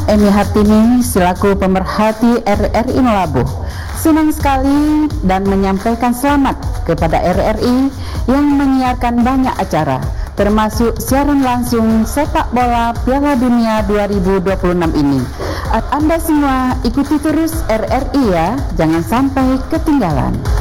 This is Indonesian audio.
Emi Hartini selaku pemerhati RRI Melabuh senang sekali dan menyampaikan selamat kepada RRI yang menyiarkan banyak acara, termasuk siaran langsung sepak bola Piala Dunia 2026 ini. Anda semua ikuti terus RRI ya, jangan sampai ketinggalan.